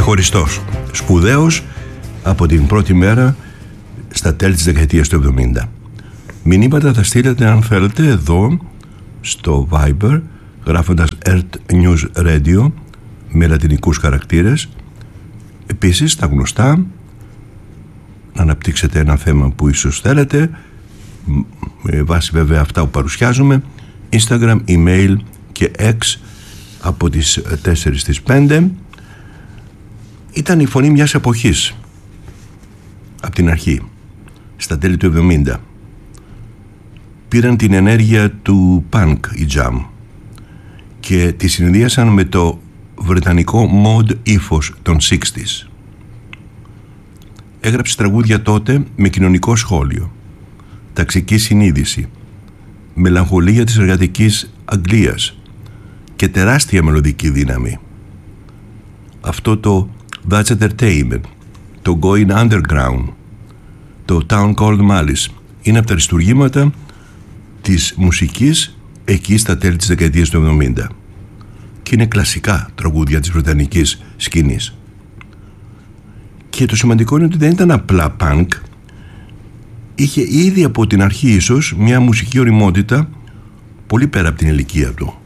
ξεχωριστός, σπουδαίος από την πρώτη μέρα στα τέλη της δεκαετίας του 70. Μηνύματα θα στείλετε αν θέλετε εδώ στο Viber γράφοντας Earth News Radio με λατινικούς χαρακτήρες. Επίσης τα γνωστά, να αναπτύξετε ένα θέμα που ίσως θέλετε με βάση βέβαια αυτά που παρουσιάζουμε, Instagram, email και X από τις 4 στις 5. Ήταν η φωνή μιας εποχής από την αρχή, στα τέλη του 70. Πήραν την ενέργεια του punk η Jam και τη συνδύασαν με το βρετανικό mod ύφος των 60's. Έγραψε τραγούδια τότε με κοινωνικό σχόλιο, ταξική συνείδηση, μελαγχολία της εργατικής Αγγλίας και τεράστια μελωδική δύναμη. Αυτό το That's Entertainment, το Going Underground, το Town Called Malice είναι από τα αριστουργήματα της μουσικής εκεί στα τέλη της δεκαετίας του 70 και είναι κλασικά τραγούδια της βρετανικής σκηνής. Και το σημαντικό είναι ότι δεν ήταν απλά punk, είχε ήδη από την αρχή ίσως μια μουσική ωριμότητα πολύ πέρα από την ηλικία του.